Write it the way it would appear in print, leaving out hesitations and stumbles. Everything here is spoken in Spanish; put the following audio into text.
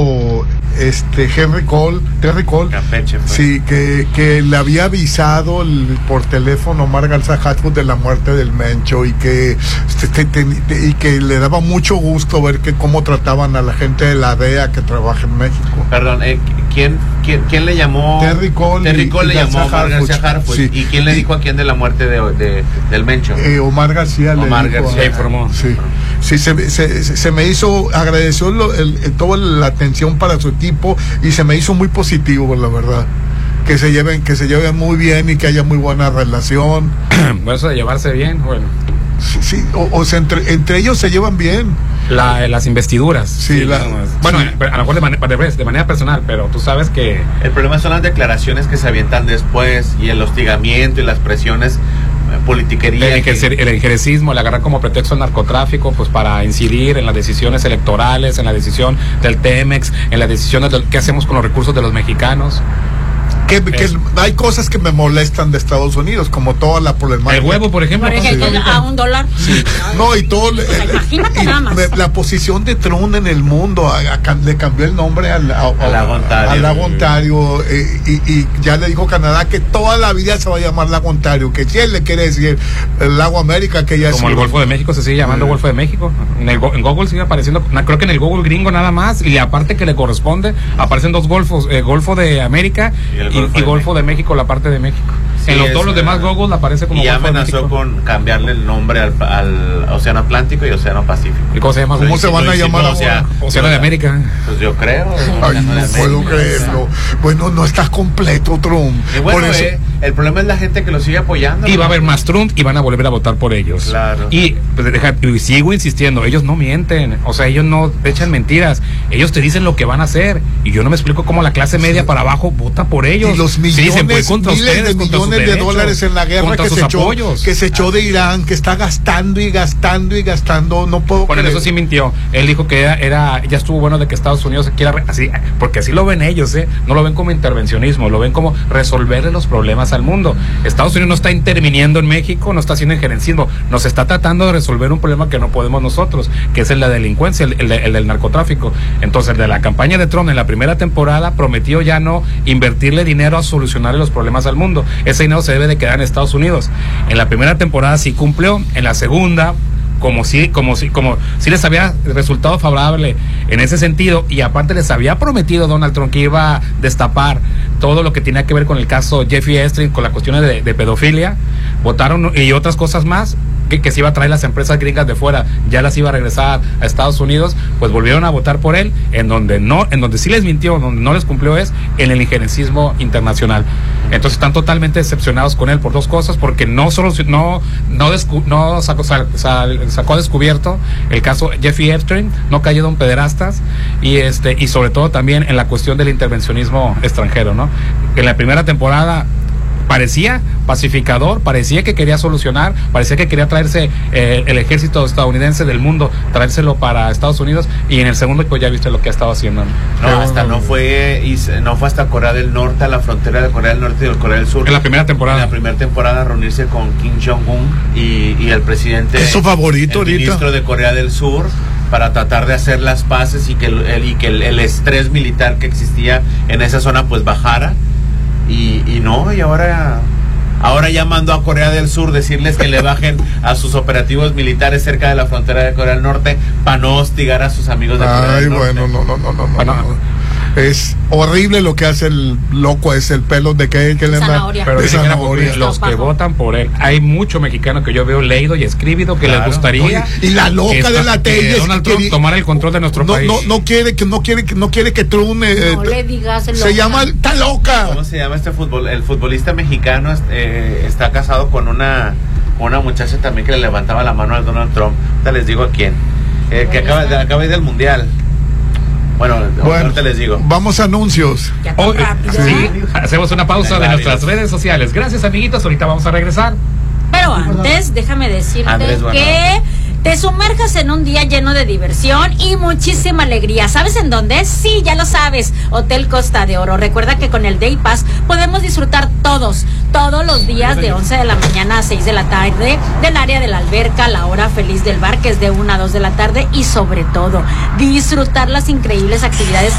dijo Terry Cole, Campeche, pues. Sí, que le había avisado por teléfono Omar García Harfuch de la muerte del Mencho y que le daba mucho gusto ver cómo trataban a la gente de la DEA que trabaja en México. Perdón, ¿quién le llamó? Terry Cole le llamó a Omar García Harfuch. Sí. ¿Y quién le dijo a quién de la muerte del Mencho? Omar García informó. Sí, se me hizo, agradeció toda la atención para su equipo y se me hizo muy positivo, la verdad. Que se lleven muy bien y que haya muy buena relación. Bueno, eso de llevarse bien, bueno. Sí, o sea, entre ellos se llevan bien. Las investiduras. Sí, bueno, a lo mejor de manera personal, pero tú sabes que... El problema son las declaraciones que se avientan después y el hostigamiento y las presiones, politiquería. El enjerecismo, el agarrar como pretexto el narcotráfico, pues para incidir en las decisiones electorales, en la decisión del TEMEX, en las decisiones de qué hacemos con los recursos de los mexicanos. Que hay cosas que me molestan de Estados Unidos, como toda la problemática. El huevo, por ejemplo. A $1. Sí. No, y todo. Imagínate nada más. La posición de Trump en el mundo, le cambió el nombre al lago Ontario, y ya le dijo Canadá que toda la vida se va a llamar lago Ontario, que si él le quiere decir el lago América, que ya como el Golfo de México se sigue llamando Golfo de México. En Google sigue apareciendo, creo que en el Google gringo nada más, y aparte que le corresponde, aparecen dos golfos, Golfo de América y Golfo de México, la parte de México. Sí, en todos los demás Google aparece como. Y ya amenazó con cambiarle el nombre al Océano Atlántico y Océano Pacífico. ¿Y cómo se llama? ¿Cómo se van a llamar ahora? Océano de América. Pues yo creo. Ay, no puedo creerlo. Bueno, no estás completo, Trump. Y bueno, por eso, el problema es la gente que lo sigue apoyando. Y va a haber más Trump y van a volver a votar por ellos. Claro. Y pues, sigo insistiendo, ellos no mienten, o sea, ellos no echan mentiras, ellos te dicen lo que van a hacer. Y yo no me explico cómo la clase media para abajo vota por ellos. Y los millones, miles de millones de dólares en la guerra que se echó de Irán, que está gastando y gastando y gastando, no puedo creer. Eso sí mintió. Él dijo que ya estuvo bueno de que Estados Unidos se quiera así, porque así lo ven ellos, no lo ven como intervencionismo, lo ven como resolverle los problemas al mundo. Estados Unidos no está interviniendo en México, no está haciendo injerencismo, nos está tratando de resolver un problema que no podemos nosotros, que es la delincuencia, el del narcotráfico. Entonces, de la campaña de Trump en la primera temporada prometió ya no invertirle dinero a solucionar los problemas al mundo. Ese dinero se debe de quedar en Estados Unidos. En la primera temporada sí cumplió, en la segunda como si les había resultado favorable en ese sentido, y aparte les había prometido Donald Trump que iba a destapar todo lo que tenía que ver con el caso Jeffrey Epstein, con las cuestiones de pedofilia, votaron y otras cosas más, que se iba a traer las empresas gringas de fuera, ya las iba a regresar a Estados Unidos, pues volvieron a votar por él, en donde sí les mintió, donde no les cumplió es en el injerencismo internacional. Entonces están totalmente decepcionados con él por dos cosas, porque no sacó a descubierto el caso Jeffrey Epstein, no cayó en pederastas, y sobre todo también en la cuestión del intervencionismo extranjero, ¿no? En la primera temporada parecía pacificador, parecía que quería solucionar, parecía que quería traerse el ejército estadounidense del mundo, traérselo para Estados Unidos, y en el segundo pues ya viste lo que ha estado haciendo. No fue hasta Corea del Norte, a la frontera de Corea del Norte y de Corea del Sur. En la primera temporada. En la primera temporada, reunirse con Kim Jong-un y el presidente. Es su favorito ahorita. El ministro de Corea del Sur, para tratar de hacer las paces y que el estrés militar que existía en esa zona pues bajara. Y ahora ya mandó a Corea del Sur decirles que le bajen a sus operativos militares cerca de la frontera de Corea del Norte para no hostigar a sus amigos de Corea del Norte. No. Es horrible lo que hace el loco, es el pelo de que le zanahoria. Pero los que votan por él, hay mucho mexicano que yo veo leído y escribido que les gustaría. Y la loca de la tele, Donald Trump tomara el control de nuestro país. No quiere que Trump no le digas se llama, está loca. ¿Cómo se llama el futbolista mexicano? Está casado con una muchacha también que le levantaba la mano a Donald Trump. Ahorita les digo a quién. Que acaba de ir del mundial. Bueno, ahorita les digo. Vamos a anuncios. Sí, hacemos una pausa de nuestras redes sociales. Gracias, amiguitos. Ahorita vamos a regresar. Pero antes, déjame decirte que te sumerjas en un día lleno de diversión y muchísima alegría. ¿Sabes en dónde? Sí, ya lo sabes. Hotel Costa de Oro. Recuerda que con el Day Pass podemos disfrutar todos los días de 11 de la mañana a 6 de la tarde del área de la alberca, la hora feliz del bar, que es de 1 a 2 de la tarde, y sobre todo disfrutar las increíbles actividades